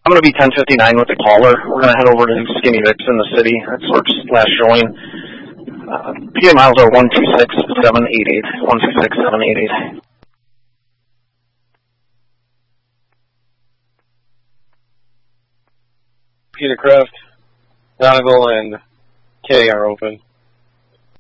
I'm going to be 1059 with the caller. We're going to head over to Skinny Vic's in the city. That's Work's last showing. PA miles are 126788. 126788. Petercraft, Donegal, and K are open.